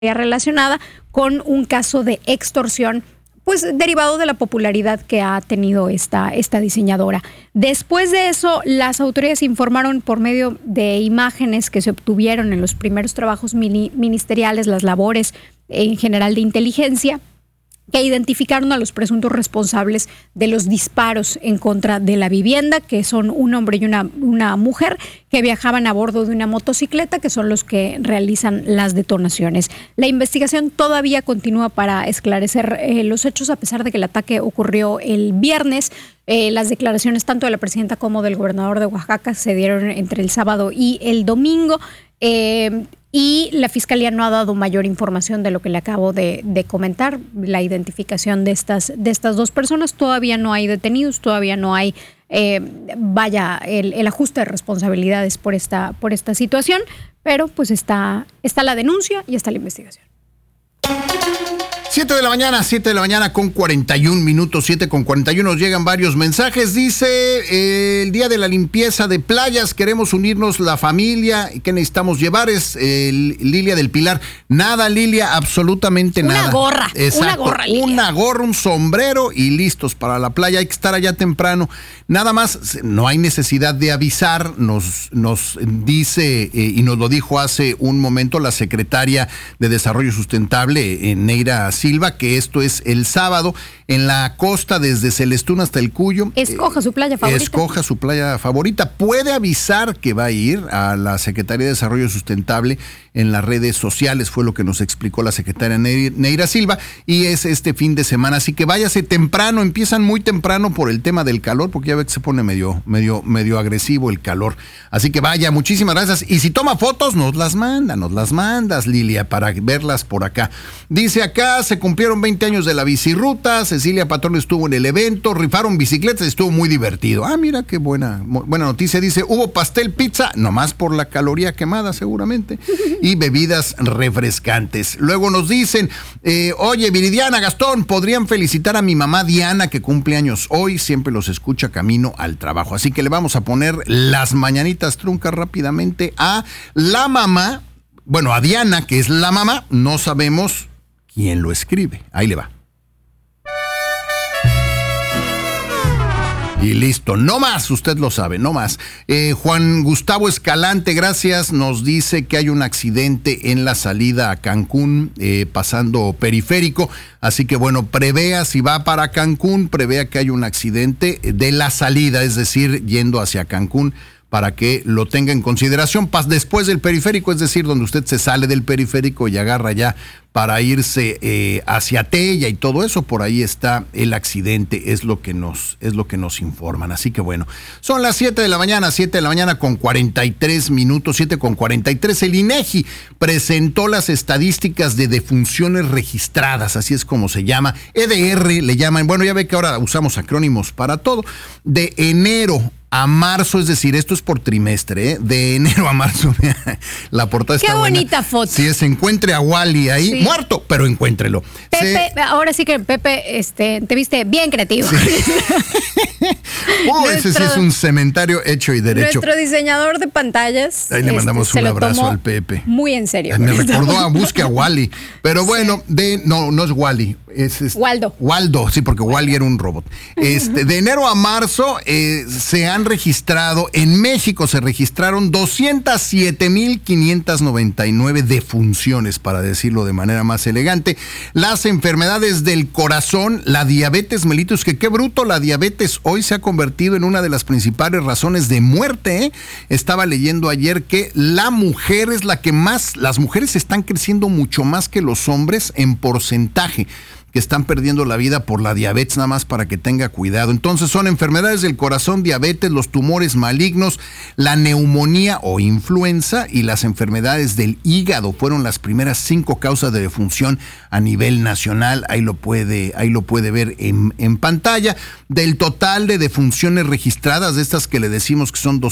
relacionada con un caso de extorsión, pues derivado de la popularidad que ha tenido esta diseñadora. Después de eso, las autoridades informaron por medio de imágenes que se obtuvieron en los primeros trabajos ministeriales, las labores en general de inteligencia, que identificaron a los presuntos responsables de los disparos en contra de la vivienda, que son un hombre y una mujer que viajaban a bordo de una motocicleta, que son los que realizan las detonaciones. La investigación todavía continúa para esclarecer los hechos, a pesar de que el ataque ocurrió el viernes. Las declaraciones tanto de la presidenta como del gobernador de Oaxaca se dieron entre el sábado y el domingo. Y la Fiscalía no ha dado mayor información de lo que le acabo de comentar. La identificación de estas dos personas, todavía no hay detenidos, todavía no hay el ajuste de responsabilidades por esta situación, pero pues está la denuncia y está la investigación. 7 de la mañana con 41 minutos, 7:41, nos llegan varios mensajes. Dice, el día de la limpieza de playas, queremos unirnos la familia. ¿Qué necesitamos llevar? Es Lilia del Pilar. Nada, Lilia, absolutamente nada. Una gorra. Exacto, una gorra, Lilia. Una gorra, un sombrero y listos para la playa. Hay que estar allá temprano. Nada más, no hay necesidad de avisar. Nos dice, y nos lo dijo hace un momento la secretaria de Desarrollo Sustentable, Neira Silva, que esto es el sábado en la costa desde Celestún hasta el Cuyo. Escoja su playa favorita. Escoja su playa favorita. Puede avisar que va a ir a la Secretaría de Desarrollo Sustentable en las redes sociales, fue lo que nos explicó la secretaria Neira Silva, y es este fin de semana, así que váyase temprano, empiezan muy temprano por el tema del calor, porque ya ve que se pone medio agresivo el calor, así que vaya, muchísimas gracias, y si toma fotos, nos las mandas, Lilia, para verlas por acá. Dice acá, se cumplieron 20 años de la bicirruta, Cecilia Patrón estuvo en el evento, rifaron bicicletas, estuvo muy divertido. Ah, mira qué buena noticia. Dice, hubo pastel, pizza, nomás por la caloría quemada seguramente, y bebidas refrescantes. Luego nos dicen, oye, Viridiana, Gastón, podrían felicitar a mi mamá Diana, que cumple años hoy, siempre los escucha camino al trabajo. Así que le vamos a poner las mañanitas truncas rápidamente a la mamá, bueno, a Diana, que es la mamá, no sabemos quién lo escribe. Ahí le va. Y listo, no más, usted lo sabe, no más. Juan Gustavo Escalante, gracias, nos dice que hay un accidente en la salida a Cancún, pasando periférico, así que bueno, prevea si va para Cancún, prevea que hay un accidente de la salida, es decir, yendo hacia Cancún, para que lo tenga en consideración. Después del periférico, es decir, donde usted se sale del periférico y agarra ya para irse hacia Tella y todo eso, por ahí está el accidente, es lo que nos informan. Así que bueno, son las 7 de la mañana con 43 minutos, 7:43. El INEGI presentó las estadísticas de defunciones registradas, así es como se llama, EDR le llaman, bueno, ya ve que ahora usamos acrónimos para todo, de enero a marzo, es decir, esto es por trimestre, de enero a marzo. La portada está buena. Qué bonita foto. Si se encuentre a Wally ahí, sí, muerto, pero encuéntrelo. Pepe, ahora sí que Pepe, te viste bien creativo. Sí. Ese sí es un cementerio hecho y derecho. Nuestro diseñador de pantallas. Ahí le mandamos un abrazo al Pepe. Muy en serio. Me recordó a Busque a Wally. Pero bueno, no es Wally. Es Waldo, sí, porque Wally era un robot. De enero a marzo se han registrado, en México se registraron 207,599 defunciones, para decirlo de manera más elegante. Las enfermedades del corazón, la diabetes mellitus, que qué bruto, la diabetes hoy se ha convertido en una de las principales razones de muerte. Estaba leyendo ayer que la mujer es la que más, las mujeres están creciendo mucho más que los hombres en porcentaje, que están perdiendo la vida por la diabetes, nada más para que tenga cuidado. Entonces son enfermedades del corazón, diabetes, los tumores malignos, la neumonía o influenza y las enfermedades del hígado fueron las primeras 5 causas de defunción a nivel nacional. Ahí lo puede ver en pantalla. Del total de defunciones registradas, de estas que le decimos que son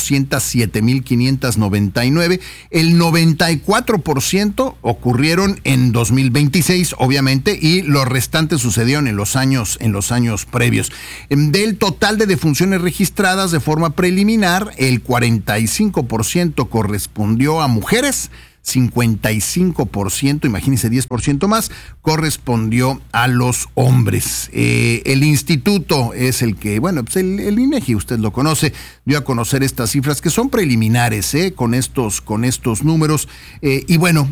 207,599, el 94% ocurrieron en 2026, obviamente, y los restantes sucedieron en los años previos. Del total de defunciones registradas de forma preliminar, el 45% correspondió a mujeres, 55%, imagínense 10% más, correspondió a los hombres. El instituto es el que, bueno, pues el INEGI, usted lo conoce, dio a conocer estas cifras que son preliminares, con estos números. Y bueno,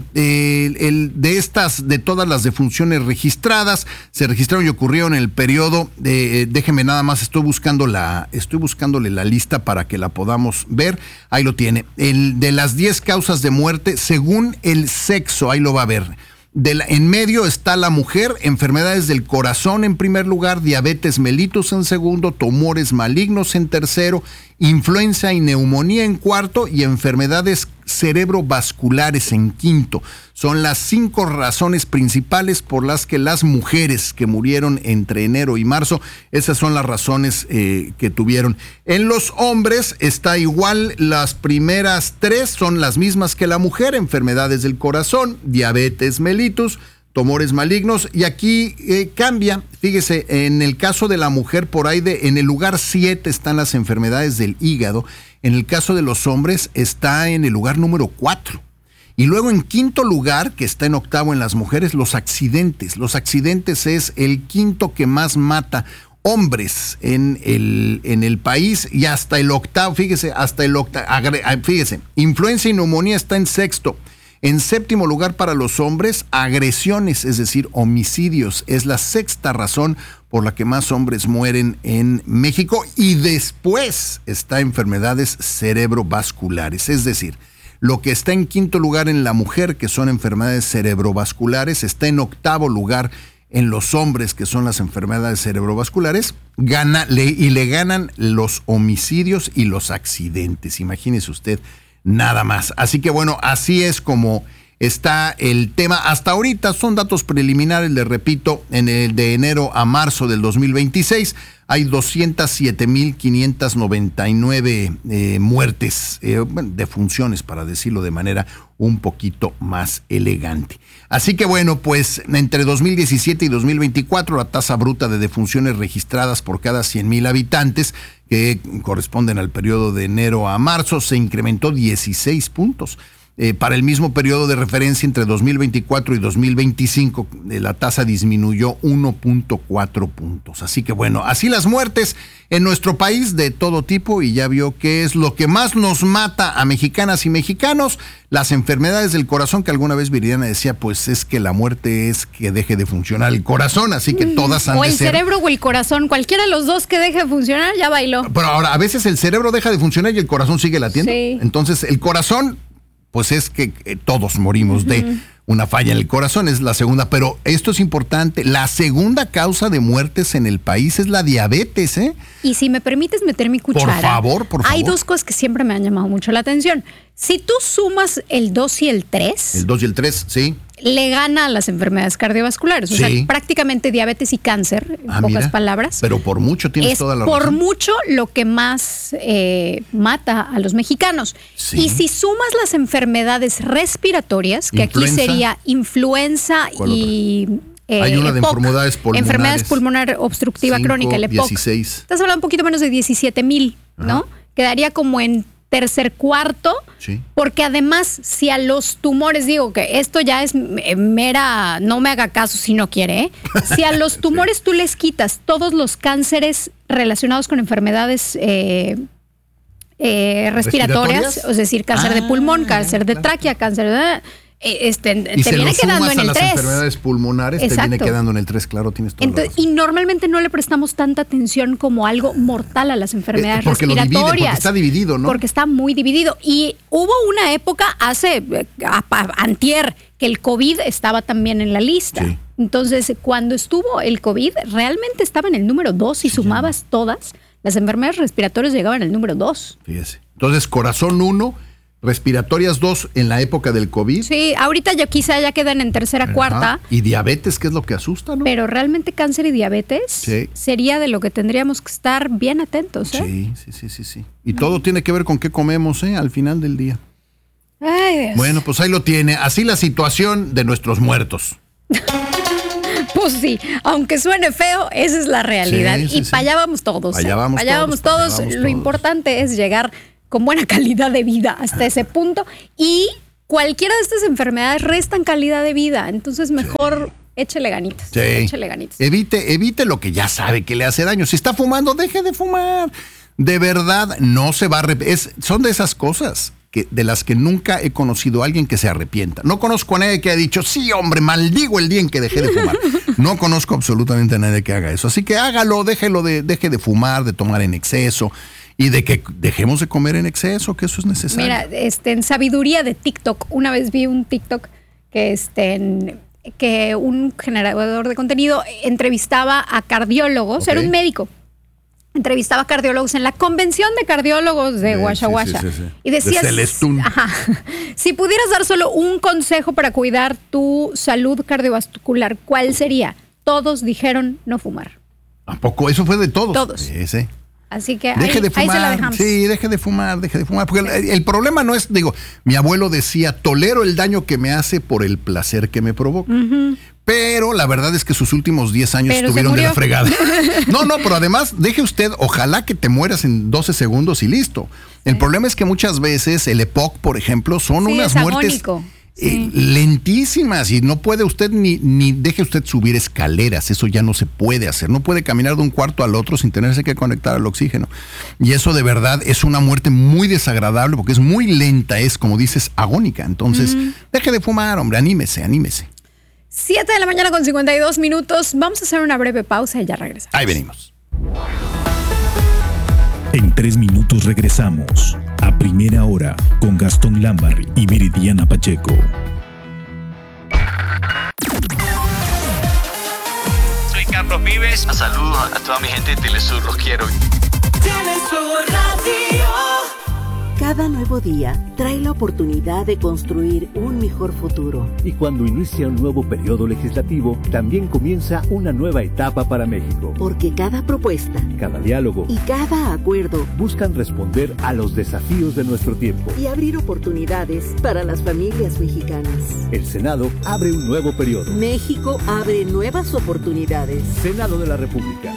de todas las defunciones registradas, se registraron y ocurrieron en el periodo, déjeme nada más, estoy buscándole la lista para que la podamos ver. Ahí lo tiene. De las 10 causas de muerte, según el sexo, ahí lo va a ver. En medio está la mujer, enfermedades del corazón en primer lugar, diabetes mellitus en segundo, tumores malignos en tercero, influenza y neumonía en cuarto y enfermedades cerebrovasculares en quinto. Son las 5 razones principales por las que las mujeres que murieron entre enero y marzo, esas son las razones que tuvieron. En los hombres está igual, las primeras 3 son las mismas que la mujer, enfermedades del corazón, diabetes mellitus, tumores malignos, y aquí cambia. Fíjese, en el caso de la mujer, en el lugar 7 están las enfermedades del hígado. En el caso de los hombres está en el lugar número 4. Y luego en quinto lugar, que está en octavo en las mujeres, los accidentes. Los accidentes es el quinto que más mata hombres en el país, y hasta el octavo, fíjese, influenza y neumonía está en sexto. En séptimo lugar para los hombres, agresiones, es decir, homicidios. Es la 6ª razón por la que más hombres mueren en México. Y después está enfermedades cerebrovasculares. Es decir, lo que está en quinto lugar en la mujer, que son enfermedades cerebrovasculares, está en octavo lugar en los hombres, que son las enfermedades cerebrovasculares, le ganan los homicidios y los accidentes. Imagínese usted. Nada más. Así que bueno, así es como está el tema. Hasta ahorita son datos preliminares, les repito, en el de enero a marzo del 2026 hay 207,599 muertes, defunciones, para decirlo de manera un poquito más elegante. Así que bueno, pues entre 2017 y 2024 la tasa bruta de defunciones registradas por cada 100,000 habitantes, que corresponden al periodo de enero a marzo, se incrementó 16 puntos. Para el mismo periodo de referencia entre 2024 y 2025, la tasa disminuyó 1.4 puntos. Así que bueno, así las muertes en nuestro país de todo tipo, y ya vio que es lo que más nos mata a mexicanas y mexicanos, las enfermedades del corazón, que alguna vez Viridiana decía, pues es que la muerte es que deje de funcionar el corazón, así que todas han de ser. O el cerebro o el corazón, cualquiera de los dos que deje de funcionar, ya bailó. Pero ahora, a veces el cerebro deja de funcionar y el corazón sigue latiendo. Sí. Entonces, el corazón, pues es que todos morimos de una falla en el corazón, es la segunda. Pero esto es importante, la segunda causa de muertes en el país es la diabetes, ¿eh? Y si me permites meter mi cuchara. Por favor. Hay 2 cosas que siempre me han llamado mucho la atención. Si tú sumas el 2 y el 3. El 2 y el 3, sí. Le gana a las enfermedades cardiovasculares. O sea, prácticamente diabetes y cáncer, en pocas palabras. Pero por mucho tienes toda la razón. Por mucho lo que más mata a los mexicanos. Sí. Y si sumas las enfermedades respiratorias, que aquí sería influenza y hay una de EPOC, enfermedades pulmonar obstructiva crónica, el EPOC. 16. Estás hablando un poquito menos de 17,000, ¿no? Quedaría como en tercer, cuarto, porque además, si a los tumores, digo que esto ya es mera, no me haga caso si no quiere, ¿eh? Si a los tumores tú les quitas todos los cánceres relacionados con enfermedades respiratorias, es decir, cáncer de pulmón, cáncer de tráquea, cáncer de... te viene quedando en el 3. Las enfermedades pulmonares. Exacto. Te viene quedando en el 3, claro, tienes toda la razón. Y normalmente no le prestamos tanta atención como algo mortal a las enfermedades respiratorias. Porque está dividido, ¿no? Porque está muy dividido. Y hubo una época antier que el COVID estaba también en la lista. Sí. Entonces, cuando estuvo el COVID, realmente estaba en el número 2 y sumabas todas, las enfermedades respiratorias llegaban al número 2. Fíjese. Entonces, corazón 1, respiratorias 2 en la época del COVID. Sí, ahorita ya quizá ya quedan en tercera, cuarta. Y diabetes, que es lo que asusta, ¿no? Pero realmente cáncer y diabetes sería de lo que tendríamos que estar bien atentos, ¿eh? Sí. Y todo tiene que ver con qué comemos, al final del día. Ay, Dios. Bueno, pues ahí lo tiene. Así la situación de nuestros muertos. Pues sí, aunque suene feo, esa es la realidad. Y para allá vamos todos. Para allá vamos todos. Lo importante es llegar con buena calidad de vida hasta ese punto. Y cualquiera de estas enfermedades restan calidad de vida. Entonces mejor échele ganitas. Sí. Échele ganitas. Evite lo que ya sabe que le hace daño. Si está fumando, deje de fumar. De verdad, no se va a arrepentir. Son de esas cosas de las que nunca he conocido a alguien que se arrepienta. No conozco a nadie que haya dicho, sí, hombre, maldigo el día en que dejé de fumar. No conozco absolutamente a nadie que haga eso. Así que hágalo, deje de fumar, de tomar en exceso y de que dejemos de comer en exceso, que eso es necesario. Mira, en sabiduría de TikTok, una vez vi un TikTok que un generador de contenido entrevistaba a cardiólogos, Okay. Era un médico. Entrevistaba a cardiólogos en la convención de cardiólogos de Guasha Guasha. Sí. Y decía, de Celestún. si pudieras dar solo un consejo para cuidar tu salud cardiovascular, ¿cuál sería? Todos dijeron no fumar. ¿A poco? Eso fue de todos. Todos. Sí. Así que Deje de ahí fumar. se la dejamos. Sí, deje de fumar. Porque el problema no es, mi abuelo decía, tolero el daño que me hace por el placer que me provoca. Uh-huh. Pero la verdad es que sus últimos 10 años estuvieron de la fregada. No, pero además, deje usted, ojalá que te mueras en 12 segundos y listo. El problema es que muchas veces el EPOC, por ejemplo, son unas muertes lentísimas y no puede usted ni deje usted subir escaleras. Eso ya no se puede hacer. No puede caminar de un cuarto al otro sin tenerse que conectar al oxígeno. Y eso de verdad es una muerte muy desagradable porque es muy lenta, es como dices, agónica. Entonces, deje de fumar, hombre, anímese. 7 de la mañana con 52 minutos. Vamos a hacer una breve pausa y ya regresamos. Ahí venimos. En 3 minutos regresamos a Primera Hora con Gastón Lambarri y Viridiana Pacheco. Soy Carlos Vives. Saludos a toda mi gente de Telesur, los quiero. Telesur Radio. Cada nuevo día trae la oportunidad de construir un mejor futuro. Y cuando inicia un nuevo periodo legislativo, también comienza una nueva etapa para México. Porque cada propuesta, cada diálogo y cada acuerdo buscan responder a los desafíos de nuestro tiempo y abrir oportunidades para las familias mexicanas. El Senado abre un nuevo periodo. México abre nuevas oportunidades. Senado de la República.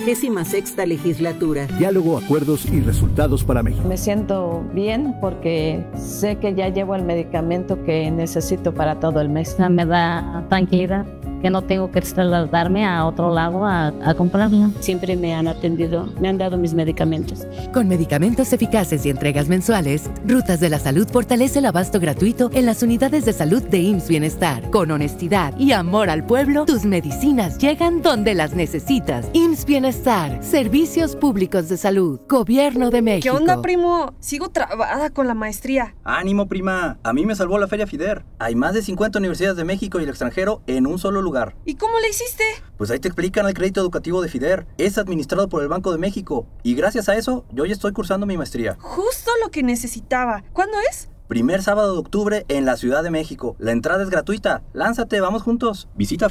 66ª legislatura. Diálogo, acuerdos y resultados para México. Me siento bien porque sé que ya llevo el medicamento que necesito para todo el mes. Me da tranquilidad que no tengo que trasladarme a otro lado a comprarlo. Siempre me han atendido, me han dado mis medicamentos. Con medicamentos eficaces y entregas mensuales, Rutas de la Salud fortalece el abasto gratuito en las unidades de salud de IMSS Bienestar. Con honestidad y amor al pueblo, tus medicinas llegan donde las necesitas. IMSS Bienestar, Servicios Públicos de Salud, Gobierno de México. ¿Qué onda, primo? Sigo trabada con la maestría. Ánimo, prima. A mí me salvó la Feria FIDER. Hay más de 50 universidades de México y el extranjero en un solo lugar. ¿Y cómo le hiciste? Pues ahí te explican el crédito educativo de FIDER. Es administrado por el Banco de México. Y gracias a eso, yo ya estoy cursando mi maestría. Justo lo que necesitaba. ¿Cuándo es? Primer sábado de octubre en la Ciudad de México. La entrada es gratuita. Lánzate, vamos juntos. Visita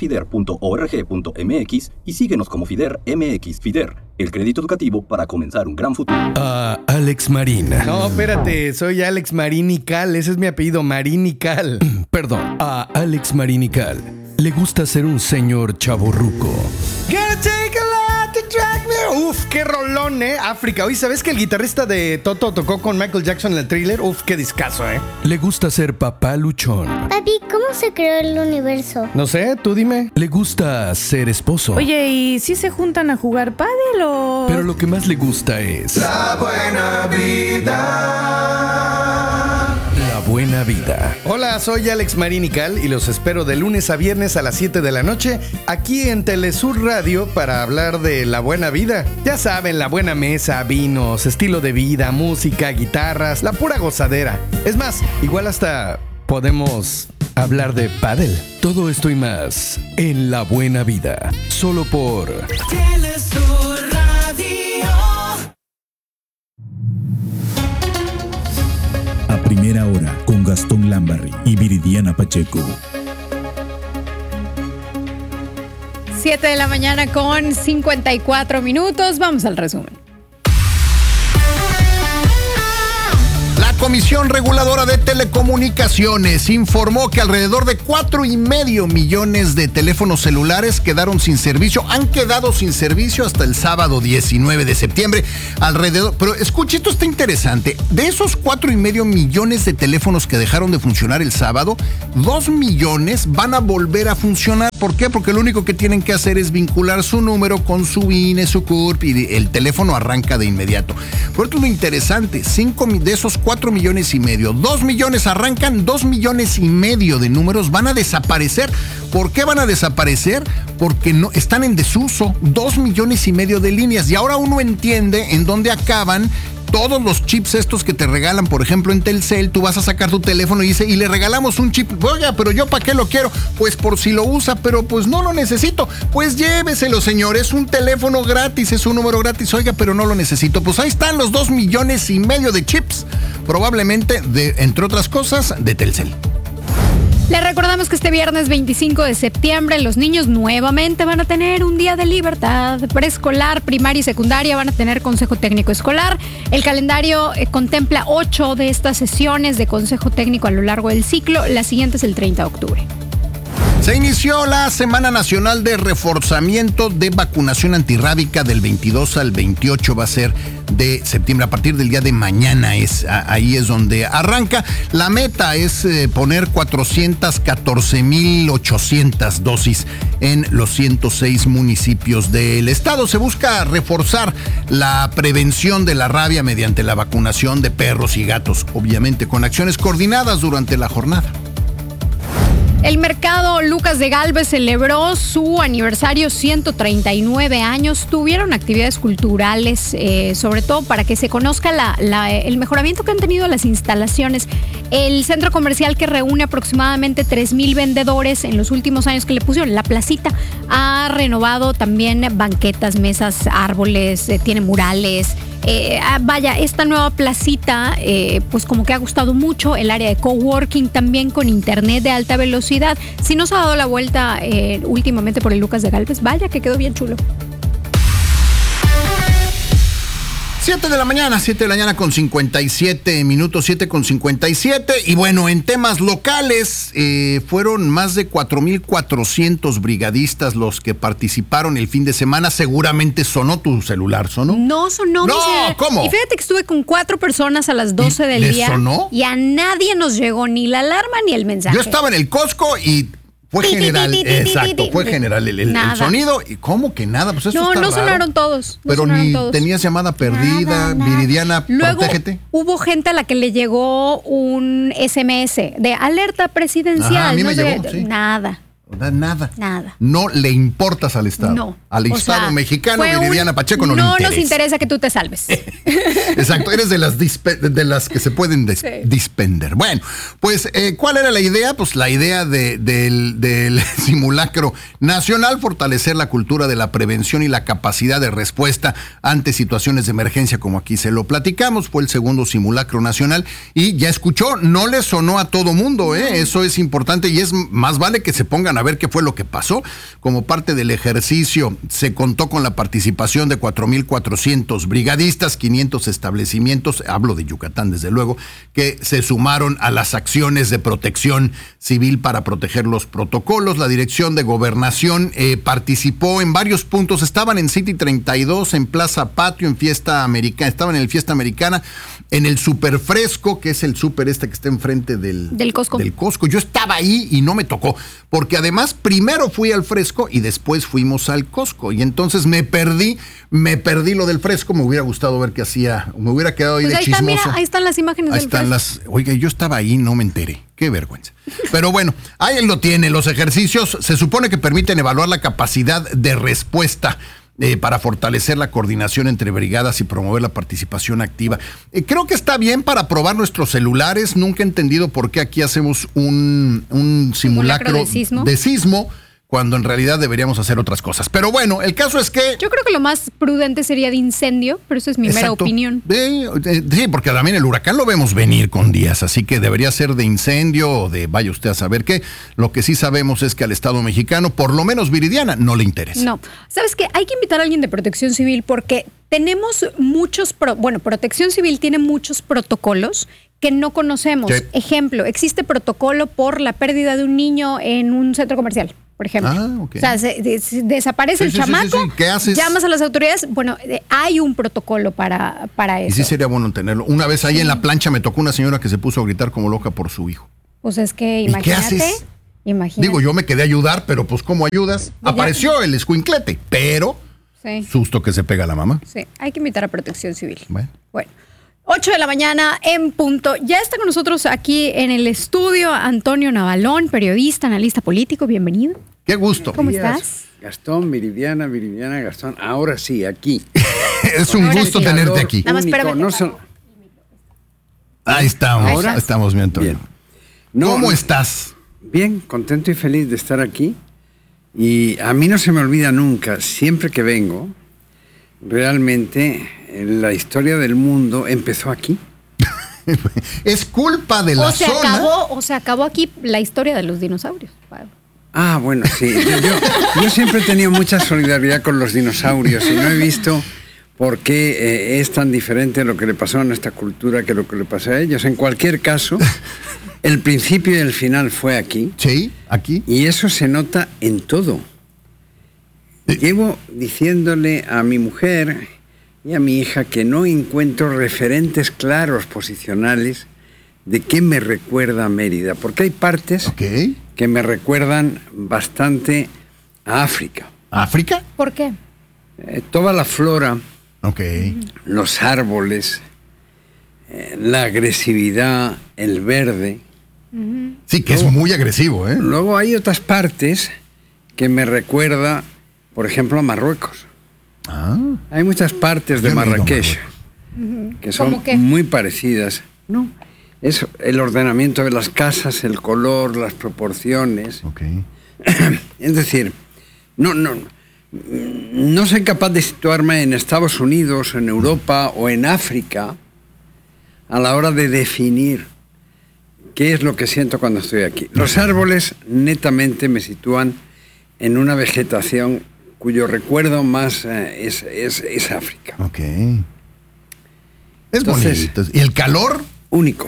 fider.org.mx y síguenos como FIDER MX. FIDER, el crédito educativo para comenzar un gran futuro. Alex Marín. No, espérate, soy Alex Marín y Cal. Ese es mi apellido, Marín y Cal. Perdón, a Alex Marín y Cal le gusta ser un señor chavorruco. Gonna take a lot to drag me. Uf, qué rolón, África. Oye, ¿sabes que el guitarrista de Toto tocó con Michael Jackson en el Thriller? Uf, qué discazo, Le gusta ser papá luchón. Papi, ¿cómo se creó el universo? No sé, tú dime. Le gusta ser esposo. Oye, ¿y si se juntan a jugar pádel o...? Pero lo que más le gusta es... La buena vida. La buena vida. Hola, soy Alex Marín y Cal y los espero de lunes a viernes a las 7 de la noche aquí en Telesur Radio para hablar de la buena vida. Ya saben, la buena mesa, vinos, estilo de vida, música, guitarras, la pura gozadera. Es más, igual hasta podemos hablar de pádel. Todo esto y más en La Buena Vida, solo por Telesur Radio. A Primera Hora con Gastón Lambarri y Viridiana Pacheco. 7 de la mañana con 54 minutos. Vamos al resumen. La Comisión Reguladora de Telecomunicaciones informó que alrededor de 4.5 millones de teléfonos celulares han quedado sin servicio hasta el sábado 19 de septiembre. Pero escuche, esto está interesante. De esos 4.5 millones de teléfonos que dejaron de funcionar el sábado, 2 millones van a volver a funcionar. ¿Por qué? Porque lo único que tienen que hacer es vincular su número con su INE, su CURP, y el teléfono arranca de inmediato. Por esto es lo interesante, de esos 4 millones y medio, 2 millones arrancan, 2 millones y medio de números van a desaparecer. ¿Por qué van a desaparecer? Porque no están en desuso, 2 millones y medio de líneas. Y ahora uno entiende en dónde acaban todos los chips estos que te regalan. Por ejemplo, en Telcel, tú vas a sacar tu teléfono y le regalamos un chip. Oiga, pero yo ¿para qué lo quiero? Pues por si lo usa, pero pues no lo necesito. Pues lléveselo, señor, es un teléfono gratis, es un número gratis. Oiga, pero no lo necesito. Pues ahí están los 2 millones y medio de chips, probablemente entre otras cosas, de Telcel. Les recordamos que este viernes 25 de septiembre los niños nuevamente van a tener un día de libertad. Preescolar, primaria y secundaria van a tener consejo técnico escolar. El calendario contempla 8 de estas sesiones de consejo técnico a lo largo del ciclo. La siguiente es el 30 de octubre. Se inició la Semana Nacional de Reforzamiento de Vacunación Antirrábica del 22 al 28, va a ser de septiembre, a partir del día de mañana, ahí es donde arranca. La meta es poner 414,800 dosis en los 106 municipios del estado. Se busca reforzar la prevención de la rabia mediante la vacunación de perros y gatos, obviamente con acciones coordinadas durante la jornada. El mercado Lucas de Gálvez celebró su aniversario, 139 años. Tuvieron actividades culturales, sobre todo para que se conozca el mejoramiento que han tenido las instalaciones. El centro comercial, que reúne aproximadamente 3,000 vendedores en los últimos años que le pusieron, la placita, ha renovado también banquetas, mesas, árboles, tiene murales. Esta nueva placita pues como que ha gustado mucho. El área de coworking también con internet de alta velocidad. Si no se ha dado la vuelta últimamente por el Lucas de Gálvez, vaya que quedó bien chulo. 7 de la mañana con 57 minutos, 7:57. Y bueno, en temas locales, fueron más de 4,400 brigadistas los que participaron el fin de semana. Seguramente sonó tu celular, ¿sonó? No sonó. No, ¿cómo? Y fíjate que estuve con 4 personas a las 12 del día. ¿Le sonó? Y a nadie nos llegó ni la alarma ni el mensaje. Yo estaba en el Costco y fue general, fue general el sonido. ¿Y cómo que nada? Pues eso está raro. No sonaron todos. Pero ni tenías llamada perdida, nada. Viridiana, luego, protégete. Hubo gente a la que le llegó un SMS de alerta presidencial. Ajá, a mí me llegó, sí. Nada. Nada. No le importas al Estado. No. Al Estado mexicano, Viridiana Pacheco no le interesa. No nos interesa que tú te salves. Exacto, eres de las que se pueden dispender. Bueno, pues, ¿cuál era la idea? Pues la idea del simulacro nacional, fortalecer la cultura de la prevención y la capacidad de respuesta ante situaciones de emergencia, como aquí se lo platicamos. Fue el segundo simulacro nacional y ya escuchó, no le sonó a todo mundo, eso es importante y es más vale que se pongan a ver qué fue lo que pasó. Como parte del ejercicio se contó con la participación de 4,400 brigadistas, 500 establecimientos, hablo de Yucatán desde luego, que se sumaron a las acciones de protección civil para proteger los protocolos. La Dirección de Gobernación participó en varios puntos, estaban en City 32, en Plaza Patio, en Fiesta Americana, estaban en el Fiesta Americana, en el Super Fresco, que es el súper que está enfrente del Costco. Yo estaba ahí y no me tocó, porque además primero fui al Fresco y después fuimos al Costco y entonces me perdí lo del Fresco. Me hubiera gustado ver qué hacía, me hubiera quedado ahí pues de chismoso. Mira, ahí están las imágenes del Fresco. Oiga, yo estaba ahí, no me enteré. Qué vergüenza. Pero bueno, ahí él lo tiene. Los ejercicios se supone que permiten evaluar la capacidad de respuesta para fortalecer la coordinación entre brigadas y promover la participación activa. Creo que está bien para probar nuestros celulares. Nunca he entendido por qué aquí hacemos un simulacro de sismo cuando en realidad deberíamos hacer otras cosas. Pero bueno, el caso es que... Yo creo que lo más prudente sería de incendio, pero eso es mi mera opinión. Sí, porque también el huracán lo vemos venir con días, así que debería ser de incendio o de vaya usted a saber qué. Lo que sí sabemos es que al Estado mexicano, por lo menos Viridiana, no le interesa. No, ¿sabes qué? Hay que invitar a alguien de Protección Civil porque tenemos Protección Civil tiene muchos protocolos que no conocemos. Sí. Ejemplo, existe protocolo por la pérdida de un niño en un centro comercial, por ejemplo. Ok. O sea, desaparece el chamaco, sí. ¿Qué haces? llamas a las autoridades. Bueno, hay un protocolo para eso. Y sí sería bueno tenerlo. Una vez ahí en la plancha me tocó una señora que se puso a gritar como loca por su hijo. Pues es que ¿Y qué haces? Imagínate. Digo, yo me quedé a ayudar, pero pues ¿cómo ayudas? Apareció el escuinclete, pero Sí. susto que se pega la mamá. Sí, hay que invitar a Protección Civil. Bueno. 8 de la mañana en punto. Ya está con nosotros aquí en el estudio Antonio Navalón, periodista, analista político. Bienvenido. Qué gusto. ¿Cómo estás? Gastón, Viridiana, Gastón. Ahora sí, aquí. Es un gusto tenerte aquí. Nada más espérame. Ahí estamos. Ahora estamos bien, Antonio. ¿Cómo estás? Bien, contento y feliz de estar aquí. Y a mí no se me olvida nunca, siempre que vengo, realmente la historia del mundo empezó aquí. Es culpa de la zona. Se acabó aquí la historia de los dinosaurios. Ah, bueno, sí. Yo siempre he tenido mucha solidaridad con los dinosaurios y no he visto por qué es tan diferente lo que le pasó a nuestra cultura que lo que le pasó a ellos. En cualquier caso, el principio y el final fue aquí. Sí, aquí. Y eso se nota en todo. Llevo diciéndole a mi mujer y a mi hija que no encuentro referentes claros posicionales de qué me recuerda a Mérida, porque hay partes que me recuerdan bastante a África. ¿África? ¿Por qué? Toda la flora, los árboles, la agresividad, el verde. Sí, que es muy agresivo, ¿eh? Luego hay otras partes que me recuerda, por ejemplo, a Marruecos. Hay muchas partes de Marrakech que son muy parecidas. No, es el ordenamiento de las casas, el color, las proporciones. Es decir, no soy capaz de situarme en Estados Unidos, en Europa o en África a la hora de definir qué es lo que siento cuando estoy aquí. Los árboles netamente me sitúan en una vegetación cuyo recuerdo más es África. Es bonito. ¿Y el calor? Único.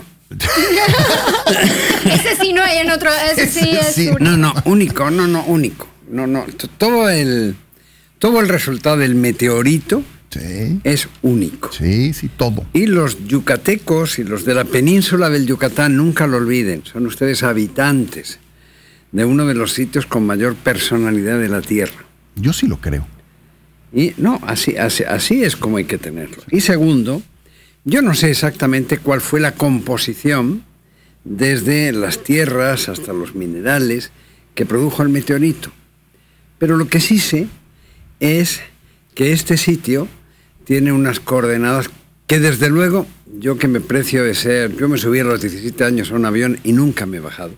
Ese sí no hay en otro. Ese sí es único. Único. Todo el resultado del meteorito es único. Sí, todo. Y los yucatecos y los de la península del Yucatán, nunca lo olviden, son ustedes habitantes de uno de los sitios con mayor personalidad de la Tierra. Yo sí lo creo. Y así es como hay que tenerlo. Y segundo, yo no sé exactamente cuál fue la composición desde las tierras hasta los minerales que produjo el meteorito. Pero lo que sí sé es que este sitio tiene unas coordenadas que desde luego, yo que me precio de ser, yo me subí a los 17 años a un avión y nunca me he bajado.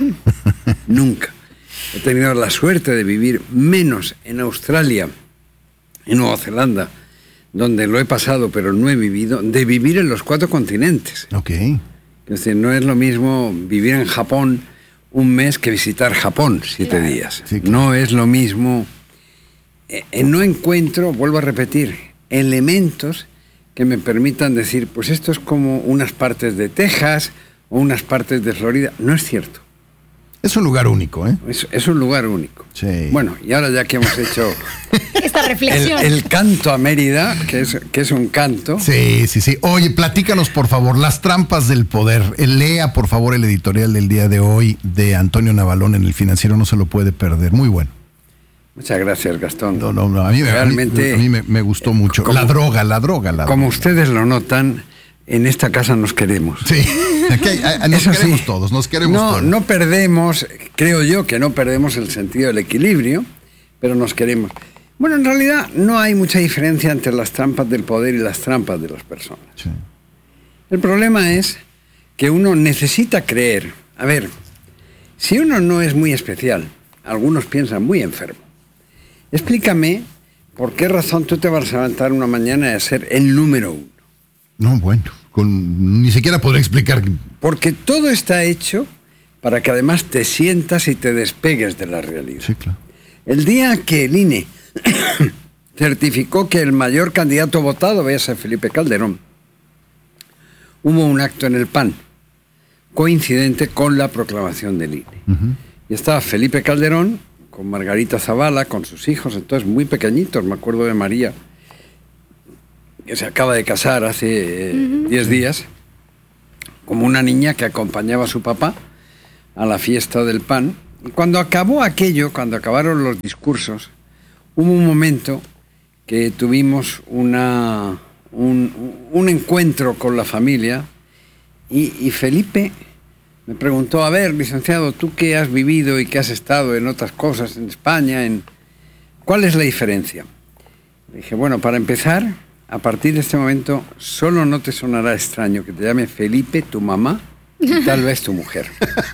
Nunca. He tenido la suerte de vivir menos en Australia, en Nueva Zelanda, donde lo he pasado pero no he vivido, de vivir en los 4 continentes. Es decir, no es lo mismo vivir en Japón un mes que visitar Japón 7 días. No es lo mismo. No encuentro, vuelvo a repetir, elementos que me permitan decir, pues esto es como unas partes de Texas o unas partes de Florida. No es cierto. Es un lugar único, ¿eh? Es un lugar único. Sí. Bueno, y ahora ya que hemos hecho esta reflexión, el canto a Mérida, que es un canto. Sí. Oye, platícanos, por favor, las trampas del poder. Lea, por favor, el editorial del día de hoy de Antonio Navalón en El Financiero, no se lo puede perder. Muy bueno. Muchas gracias, Gastón. No, a mí me gustó mucho. La droga. Como ustedes lo notan, en esta casa nos queremos. Sí, nos queremos todos, nos queremos todos. No perdemos, creo yo que no perdemos el sentido del equilibrio, pero nos queremos. Bueno, en realidad no hay mucha diferencia entre las trampas del poder y las trampas de las personas. Sí. El problema es que uno necesita creer. A ver, si uno no es muy especial, algunos piensan muy enfermo. Explícame por qué razón tú te vas a levantar una mañana a ser el número 1. No, bueno, ni siquiera podré explicar. Porque todo está hecho para que además te sientas y te despegues de la realidad. Sí, claro. El día que el INE certificó que el mayor candidato votado, véase Felipe Calderón, hubo un acto en el PAN, coincidente con la proclamación del INE. Y estaba Felipe Calderón, con Margarita Zavala, con sus hijos, entonces muy pequeñitos, me acuerdo de María, que se acaba de casar hace 10 días, como una niña que acompañaba a su papá a la fiesta del PAN. Y cuando acabó aquello, cuando acabaron los discursos, hubo un momento que tuvimos un encuentro con la familia y Felipe me preguntó, a ver, licenciado, tú que has vivido y que has estado en otras cosas en España, ¿cuál es la diferencia? Le dije, bueno, para empezar, a partir de este momento, solo no te sonará extraño que te llame Felipe, tu mamá, y tal vez tu mujer.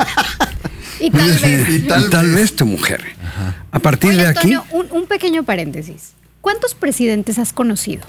Y tal vez tu mujer. Ajá. A partir de aquí... Antonio, un pequeño paréntesis. ¿Cuántos presidentes has conocido?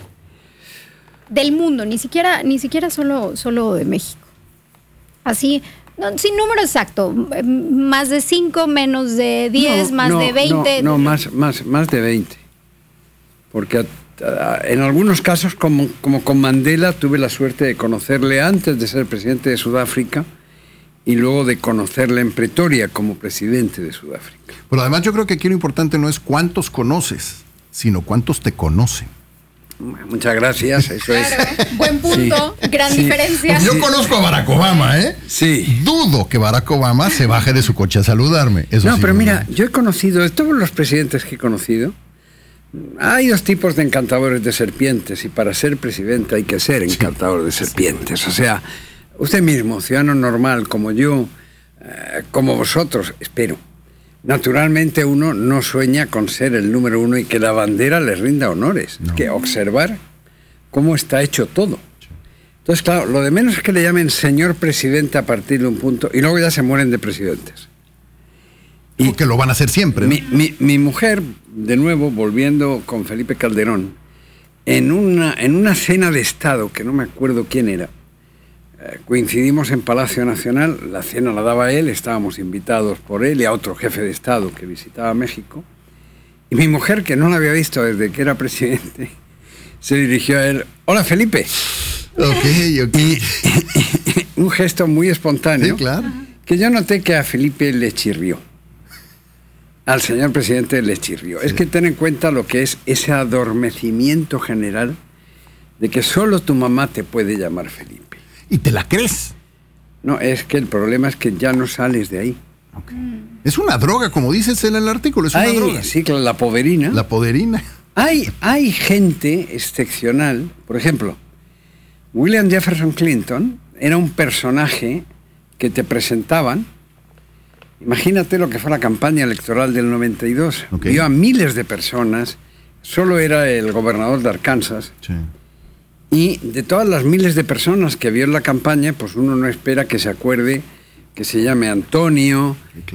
Del mundo, ni siquiera solo de México. Así, no, sin número exacto. Más de 5, menos de 10, de 20. Más de 20. Porque en algunos casos, como con Mandela, tuve la suerte de conocerle antes de ser presidente de Sudáfrica y luego de conocerle en Pretoria como presidente de Sudáfrica. Pero además yo creo que aquí lo importante no es cuántos conoces, sino cuántos te conocen. Muchas gracias, eso claro, es. Buen punto, sí, gran diferencia. Yo conozco a Barack Obama, ¿eh? Sí. Dudo que Barack Obama se baje de su coche a saludarme. Eso no, sí, pero mira, yo he conocido, de todos los presidentes que he conocido, hay 2 tipos de encantadores de serpientes y para ser presidente hay que ser encantador de serpientes. O sea, usted mismo, ciudadano normal como yo, como vosotros, espero. Naturalmente uno no sueña con ser el número 1 y que la bandera le rinda honores. No. Que observar cómo está hecho todo. Entonces, claro, lo de menos es que le llamen señor presidente a partir de un punto y luego ya se mueren de presidentes. Y que lo van a hacer siempre, ¿no? Mi mujer, de nuevo, volviendo con Felipe Calderón, en una cena de Estado, que no me acuerdo quién era, coincidimos en Palacio Nacional, la cena la daba él, estábamos invitados por él y a otro jefe de Estado que visitaba México, y mi mujer, que no la había visto desde que era presidente, se dirigió a él, hola Felipe. Ok. Y un gesto muy espontáneo, sí, claro, que yo noté que a Felipe le chirrió. Al señor presidente le chirrió. Sí. Es que ten en cuenta lo que es ese adormecimiento general de que solo tu mamá te puede llamar Felipe. ¿Y te la crees? No, es que el problema es que ya no sales de ahí. Okay. Es una droga, como dices en el artículo, es una droga. Sí, la poderina. La poderina. Hay gente excepcional, por ejemplo, William Jefferson Clinton era un personaje que te presentaban. Imagínate lo que fue la campaña electoral del 92. Okay. Vio a miles de personas, solo era el gobernador de Arkansas. Sí. Y de todas las miles de personas que vio en la campaña, pues uno no espera que se acuerde que se llame Antonio,